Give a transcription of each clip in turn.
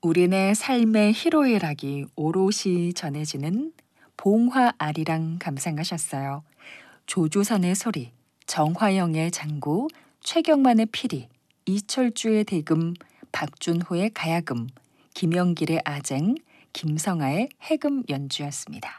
우리네 삶의 희로애락이 오롯이 전해지는 봉화 아리랑 감상하셨어요. 조조선의 소리, 정화영의 장구, 최경만의 피리, 이철주의 대금, 박준호의 가야금, 김영길의 아쟁, 김성아의 해금 연주였습니다.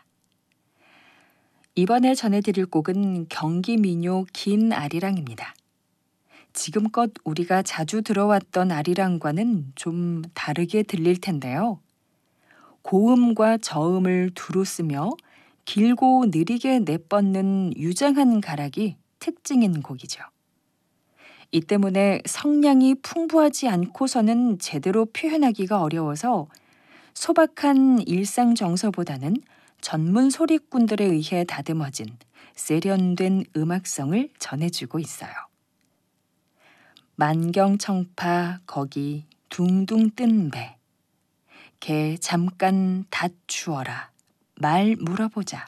이번에 전해드릴 곡은 경기민요 긴 아리랑입니다. 지금껏 우리가 자주 들어왔던 아리랑과는 좀 다르게 들릴 텐데요. 고음과 저음을 두루 쓰며 길고 느리게 내뻗는 유장한 가락이 특징인 곡이죠. 이 때문에 성량이 풍부하지 않고서는 제대로 표현하기가 어려워서 소박한 일상 정서보다는 전문 소리꾼들에 의해 다듬어진 세련된 음악성을 전해주고 있어요. 만경청파 거기 둥둥 뜬 배, 개 잠깐 닷주어라 말 물어보자.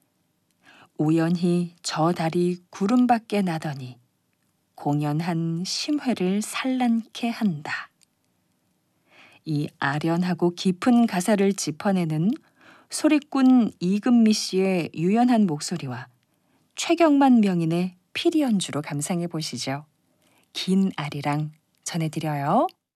우연히 저 달이 구름 밖에 나더니 공연한 심회를 산란케 한다. 이 아련하고 깊은 가사를 짚어내는 소리꾼 이금미 씨의 유연한 목소리와 최경만 명인의 피리 연주로 감상해 보시죠. 긴 아리랑 전해드려요.